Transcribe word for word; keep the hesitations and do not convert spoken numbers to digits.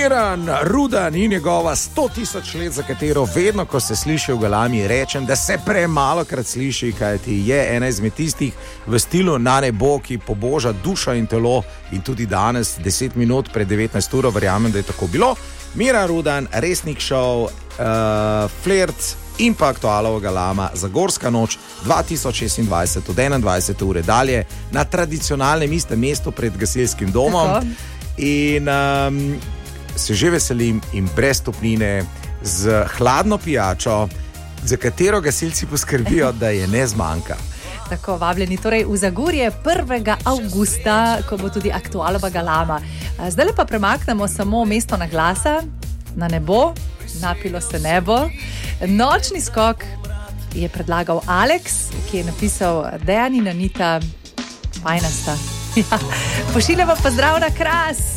Miran Rudan in njegova sto tisoč let, za katero vedno, ko se sliši v Galami, rečem, da se premalo krat sliši, kajti je ena izmed tistih v stilu Na nebo, ki poboža dušo in telo, in tudi danes, deset minut pred devetnajsto uro, verjamem, da je tako bilo. Miran Rudan, Resnik šov, uh, Flirt in pa Aktualova Galama, Zagorska noč dva tisoč šestindvajset od enaindvajsete ure dalje na tradicionalnem istem mestu pred gasilskim domom. Tako. In um, se že veselim in brez topnine, z hladno pijačo, za katero gasilci poskrbijo, da je ne zmanjka. Tako, vabljeni torej v Zagorje prvega avgusta, ko bo tudi Aktualova Galama. Zdaj pa premaknemo samo mesto na glasa, na nebo, napilo se nebo. Nočni skok je predlagal Aleks, ki je napisal Dejan in Anita, fajna sta. Ja. Pošiljamo pozdrav na Kras.